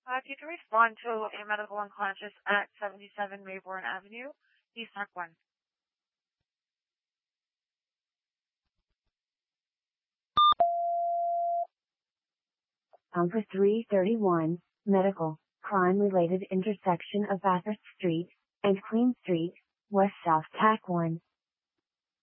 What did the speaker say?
If you can respond to a medical unconscious at 77 Mayborn Avenue, East Park 1. For 331, medical, crime-related intersection of Bathurst Street and Queen Street, West South TAC 1.